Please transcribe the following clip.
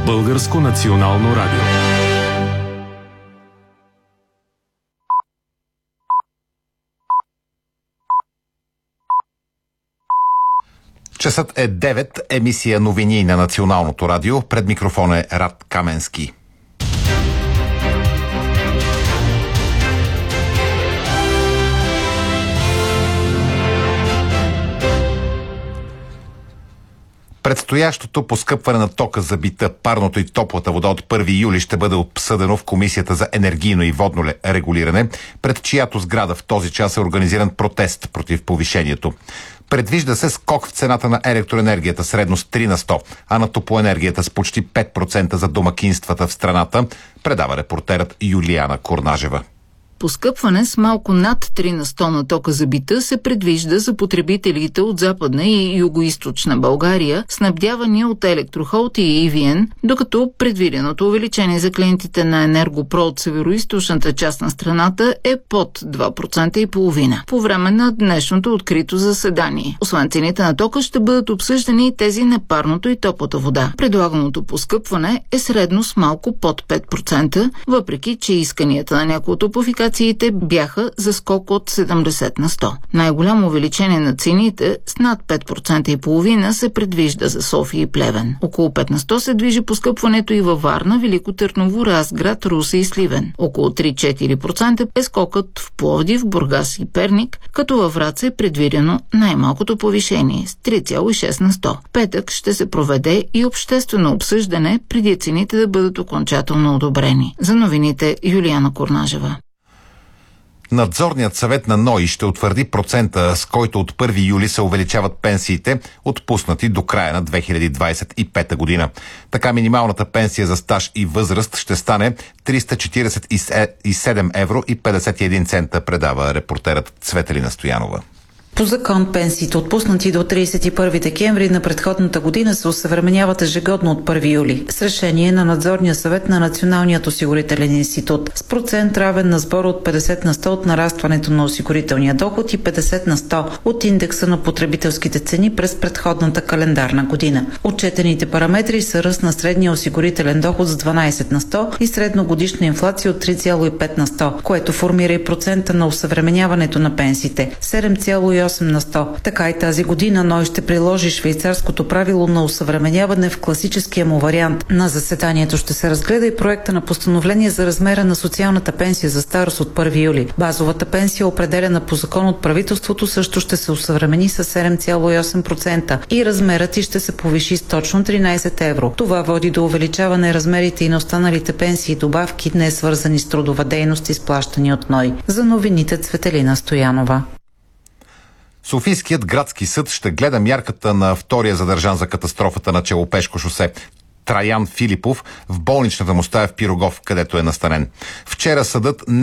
Българско национално радио. Часът е 9, емисия новини на Националното радио. Пред микрофон е Рад Каменски. Предстоящото поскъпване на тока за бита, парното и топлата вода от 1 юли ще бъде обсъдено в Комисията за енергийно и водно регулиране, пред чиято сграда в този час е организиран протест против повишението. Предвижда се скок в цената на електроенергията средно с 3 на 100, а на топлоенергията с почти 5% за домакинствата в страната, предава репортерът Юлиана Корнажева. Поскъпване с малко над 3 на 100 на тока за бита се предвижда за потребителите от Западна и Югоизточна България, снабдявани от Електрохолд и EVN, докато предвиденото увеличение за клиентите на Енергопро от североизточната част на страната е под 2,5% по време на днешното открито заседание. Освен цените на тока ще бъдат обсъждани и тези на парното и топлата вода. Предлаганото поскъпване е средно с малко под 5%, въпреки че исканията на някои от топлофикациите бяха за скок от 70 на 100. Най-голямо увеличение на цените с над 5,5% се предвижда за София и Плевен. Около 5 на 100 се движи поскъпването и във Варна, Велико Търново, Разград, Русе и Сливен. Около 3-4% е скокът в Пловдив, Бургас и Перник, като във Враца е предвидено най-малкото повишение с 3,6 на 100. Петък ще се проведе и обществено обсъждане преди цените да бъдат окончателно одобрени. За новините Юлиана Корнажева. Надзорният съвет на НОИ ще утвърди процента, с който от 1 юли се увеличават пенсиите, отпуснати до края на 2025 година. Така минималната пенсия за стаж и възраст ще стане 347 евро и 51 цента, предава репортерът Цветелина Стоянова. По закон пенсиите, отпуснати до 31 декември на предходната година, се осъвременяват ежегодно от 1 юли с решение на Надзорния съвет на Националният осигурителен институт с процент равен на сбора от 50 на 100 от нарастването на осигурителния доход и 50 на 100 от индекса на потребителските цени през предходната календарна година. Отчетените параметри са ръст на средния осигурителен доход с 12 на 100 и средногодишна инфлация от 3,5 на 100, което формира и процента на осъвременяването на пенсиите – 7,8 на 100. Така и тази година НОИ ще приложи швейцарското правило на осъвременяване в класическия му вариант. На заседанието ще се разгледа и проекта на постановление за размера на социалната пенсия за старост от 1 юли. Базовата пенсия, определена по закон от правителството, също ще се осъвремени с 7,8% и размерът й ще се повиши с точно 13 евро. Това води до увеличаване размерите и на останалите пенсии и добавки, не свързани с трудова дейност, изплащани от НОИ. За новините Цветелина Стоянова. Софийският градски съд ще гледа мярката на втория задържан за катастрофата на Челопешко шосе Траян Филипов в болничната му стая в Пирогов, където е настанен. Вчера съдът